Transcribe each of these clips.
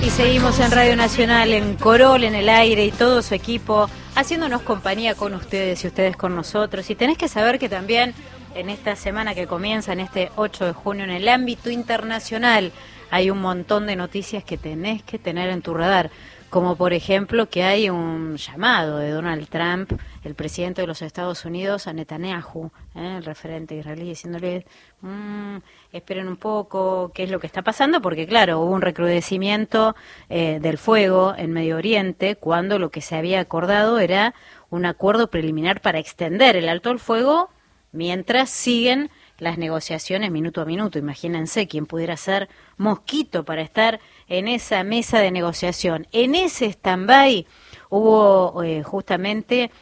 Seguimos en Radio Nacional, en Corol, en el aire y todo su equipo, haciéndonos compañía con ustedes y ustedes con nosotros. Y tenés que saber que también en esta semana que comienza, en este 8 de junio, en el ámbito internacional, hay un montón de noticias que tenés que tener en tu radar. Como por ejemplo que hay un llamado de Donald Trump, el presidente de los Estados Unidos, a Netanyahu, el referente israelí, diciéndole, esperen un poco, qué es lo que está pasando, porque claro, hubo un recrudecimiento del fuego en Medio Oriente, cuando lo que se había acordado era un acuerdo preliminar para extender el alto al fuego, mientras siguen las negociaciones minuto a minuto. Imagínense quién pudiera ser mosquito para estar en esa mesa de negociación. En ese stand-by hubo justamente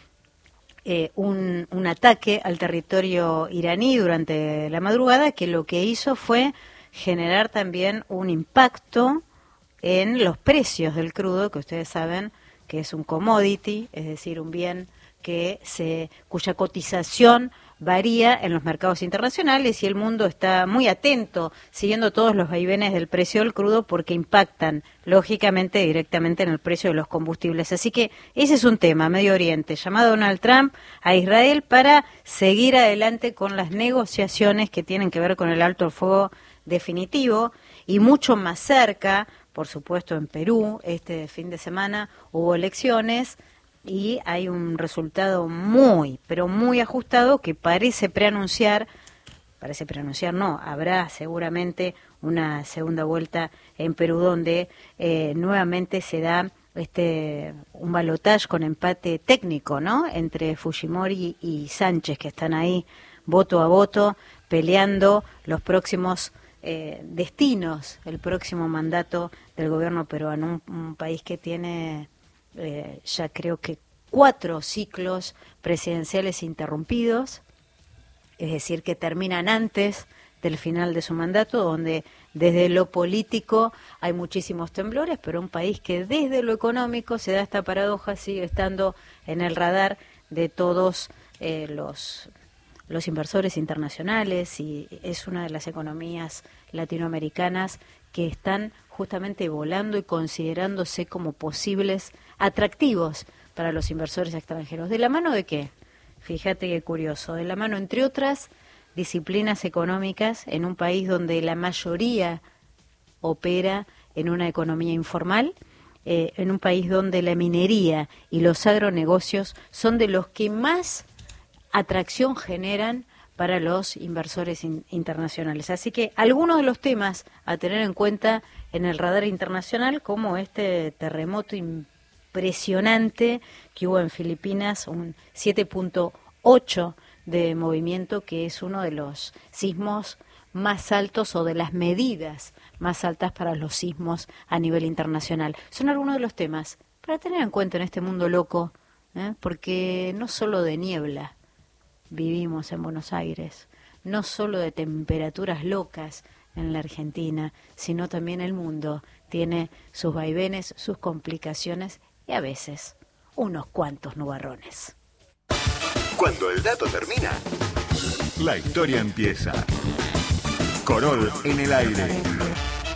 un ataque al territorio iraní durante la madrugada, que lo que hizo fue generar también un impacto en los precios del crudo, que ustedes saben que es un commodity, es decir, un bien cuya cotización varía en los mercados internacionales, y el mundo está muy atento, siguiendo todos los vaivenes del precio del crudo, porque impactan lógicamente directamente en el precio de los combustibles. Así que ese es un tema, Medio Oriente, llamado Donald Trump a Israel para seguir adelante con las negociaciones que tienen que ver con el alto al fuego definitivo. Y mucho más cerca, por supuesto en Perú, este fin de semana hubo elecciones, y hay un resultado muy, pero muy ajustado que parece preanunciar no, habrá seguramente una segunda vuelta en Perú, donde nuevamente se da un balotaje con empate técnico, ¿no?, entre Fujimori y Sánchez, que están ahí voto a voto peleando los próximos destinos, el próximo mandato del gobierno peruano, un país que tiene ya creo que 4 ciclos presidenciales interrumpidos, es decir, que terminan antes del final de su mandato, donde desde lo político hay muchísimos temblores, pero un país que desde lo económico se da esta paradoja, sigue estando en el radar de todos los inversores internacionales, y es una de las economías latinoamericanas que están justamente volando y considerándose como posibles atractivos para los inversores extranjeros. ¿De la mano de qué? Fíjate qué curioso. De la mano, entre otras disciplinas económicas, en un país donde la mayoría opera en una economía informal, en un país donde la minería y los agronegocios son de los que más atracción generan para los inversores internacionales. Así que algunos de los temas a tener en cuenta en el radar internacional, como este terremoto impresionante que hubo en Filipinas, un 7.8 de movimiento, que es uno de los sismos más altos o de las medidas más altas para los sismos a nivel internacional. Son algunos de los temas para tener en cuenta en este mundo loco, porque no solo de niebla vivimos en Buenos Aires, no solo de temperaturas locas en la Argentina, sino también el mundo tiene sus vaivenes, sus complicaciones y a veces unos cuantos nubarrones. Cuando el dato termina, la historia empieza. Corol en el aire.